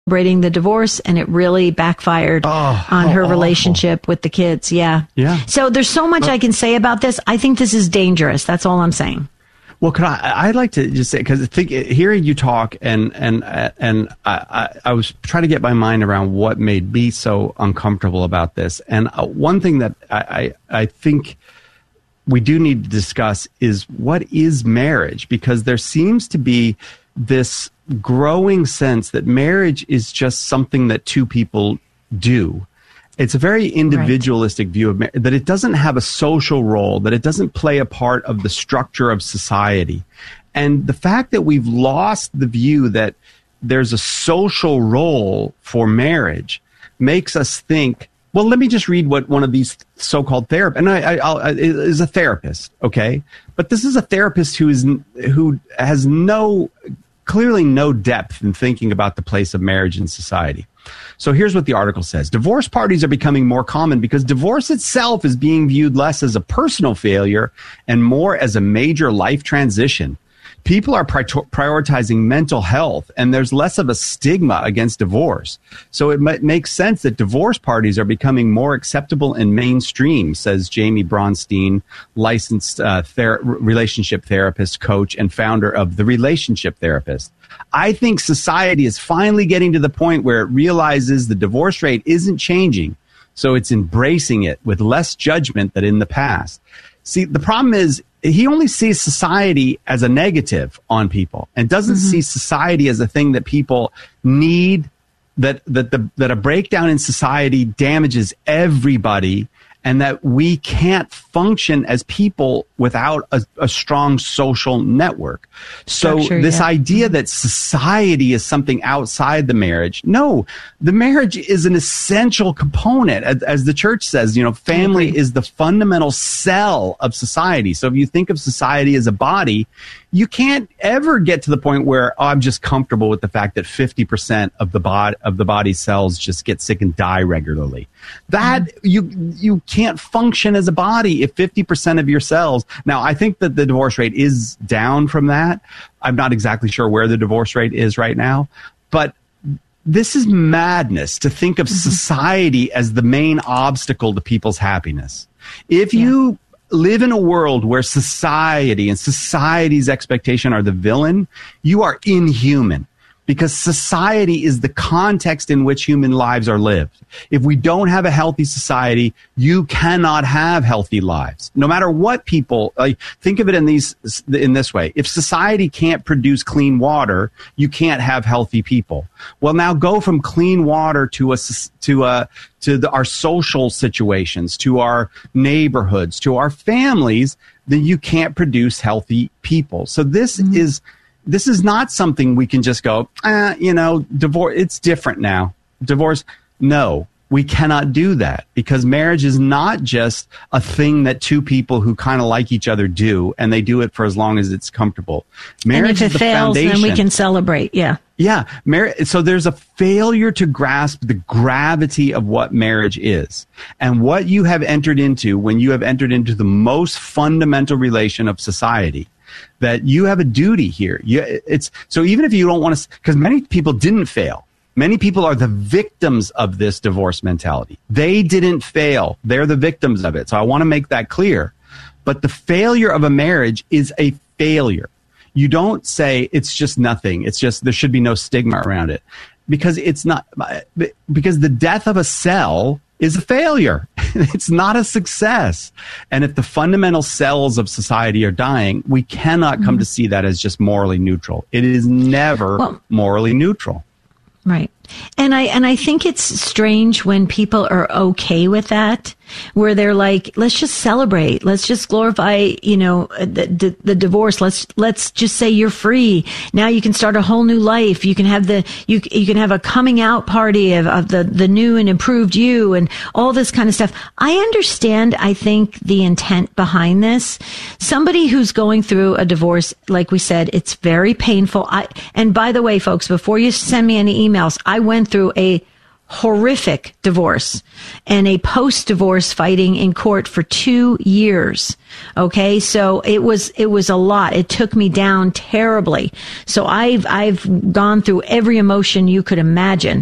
celebrating the divorce, and it really backfired on her relationship with the kids. Yeah. So there's so much I can say about this. I think this is dangerous. That's all I'm saying. Well, I'd like to just say, because hearing you talk and I was trying to get my mind around what made me so uncomfortable about this. And one thing that I think we do need to discuss is, what is marriage? Because there seems to be this growing sense that marriage is just something that two people do. It's a very individualistic view of marriage, that it doesn't have a social role, that it doesn't play a part of the structure of society. And the fact that we've lost the view that there's a social role for marriage makes us think, well, let me just read what one of these so-called therapists, and is a therapist, okay? But this is a therapist who has clearly no depth in thinking about the place of marriage in society. So here's what the article says. Divorce parties are becoming more common because divorce itself is being viewed less as a personal failure and more as a major life transition. People are prioritizing mental health, and there's less of a stigma against divorce. So it makes sense that divorce parties are becoming more acceptable and mainstream, says Jamie Bronstein, licensed relationship therapist, coach, and founder of The Relationship Therapist. I think society is finally getting to the point where it realizes the divorce rate isn't changing, so it's embracing it with less judgment than in the past. See, the problem is, he only sees society as a negative on people and doesn't see society as a thing that people need, that a breakdown in society damages everybody, and that we can't function as people without a strong social network. So this idea that society is something outside the marriage, no, the marriage is an essential component. As the church says, family is the fundamental cell of society. So if you think of society as a body, you can't ever get to the point where, I'm just comfortable with the fact that 50% of the body's cells just get sick and die regularly. That you can't function as a body if 50% of your cells. Now, I think that the divorce rate is down from that. I'm not exactly sure where the divorce rate is right now, but this is madness to think of society as the main obstacle to people's happiness. If you live in a world where society and society's expectation are the villain, you are inhuman, because society is the context in which human lives are lived. If we don't have a healthy society, you cannot have healthy lives. No matter what people, think of it in this way. If society can't produce clean water, you can't have healthy people. Well, now go from clean water to our social situations, to our neighborhoods, to our families, then you can't produce healthy people. So this is not something we can just go, divorce, it's different now. Divorce, no, we cannot do that, because marriage is not just a thing that two people who kind of like each other do, and they do it for as long as it's comfortable. Marriage is the foundation. And if it fails, then we can celebrate, Yeah, so there's a failure to grasp the gravity of what marriage is and what you have entered into when you have entered into the most fundamental relation of society. That you have a duty here. So even if you don't want to, because many people didn't fail. Many people are the victims of this divorce mentality. They didn't fail. They're the victims of it. So I want to make that clear. But the failure of a marriage is a failure. You don't say it's just nothing. It's just there should be no stigma around it, because it's not. Because the death of a cell is a failure. It's not a success. And if the fundamental cells of society are dying, we cannot come to see that as just morally neutral. It is never morally neutral. Right. And I think it's strange when people are okay with that, where they're like, let's just celebrate. Let's just glorify, the divorce. Let's just say you're free. Now you can start a whole new life. You can have you can have a coming out party of the new and improved you and all this kind of stuff. I understand, I think, the intent behind this. Somebody who's going through a divorce, like we said, it's very painful. And by the way, folks, before you send me any emails, I went through a horrific divorce and a post-divorce fighting in court for 2 years. Okay. So it was a lot. It took me down terribly. So I've gone through every emotion you could imagine.